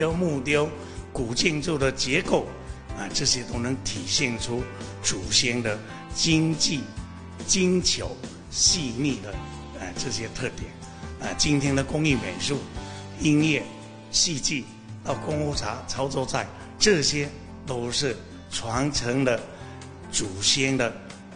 木雕、古建筑的结构这些都能体现出祖先的精细、精巧、细腻的这些特点。今天的工艺美术、音乐、戏剧到功夫茶、潮州菜，这些都是传承了祖先的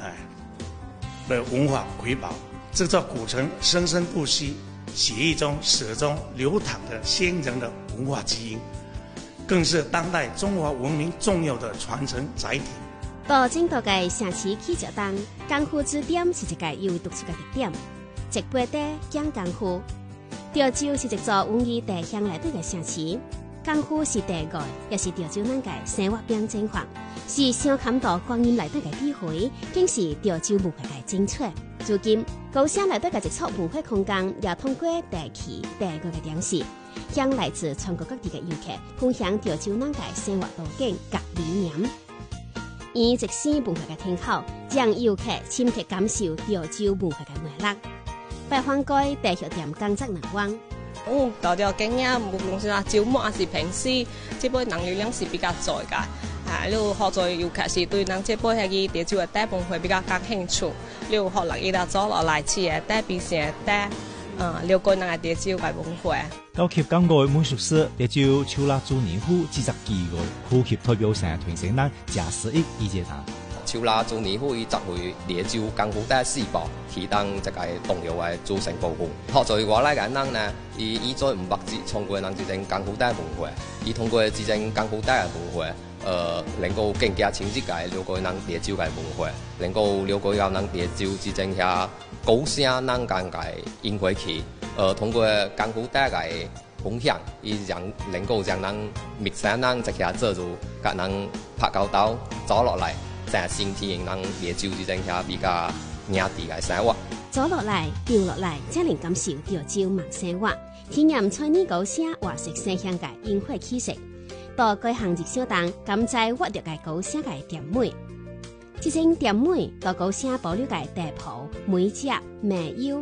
文化瑰宝，这叫古城生生不息、血液中、血中流淌的先人的文化基因，更是当代中华文明重要的传承载体。 到整个嘅城市起脚当，功夫之点是一个有独出嘅特点。直背地讲功夫，潮州是一座文艺地乡内底嘅城市。功夫是地外，也是潮州人嘅生活表征法，是上坎道观音内底嘅智慧，更是潮州文化嘅精粹。如今，高城内底嘅一处文化空间，也通过地旗、地外嘅展示，向来自全国各地嘅游客分享潮州人嘅生活图景及理念。以一些文化嘅天口，让游客深刻感受潮州文化嘅魅力。拜访过地学店工作人员。 大家经验无论是周末还是平时，这边人流量是比较多噶。你好在游客是对咱这边迄个潮州的大文化比较感兴趣。你学落伊拉走落来吃的大变成大，了解咱的潮州嘅文化。 高级港澳美术师潮州秋腊做年虎制作技艺，呼吸代表性传承咱假实益意见堂。 秋腊做年虎以集会潮州功夫带四宝，其当一个重要的组成部分。学在我来嘅人呢，伊在唔捌通过咱这种功夫带文化，伊通过这种功夫带嘅文化，能够更加清晰嘅了解咱潮州嘅文化，能够了解到咱潮州这种遐高声咱讲嘅音乐器，通过功夫带嘅分享，伊能够将咱密山咱这遐做入，甲咱拍交道走落来。在身体让潮州这种遐比较野地的生活， 走落来、游落来，才能感受潮州慢生活，体验村里高声活色生香嘅烟火气息。到各项日小档，甘在挖着嘅高声嘅甜美，这种甜美到高声保留嘅地铺、美食、美优。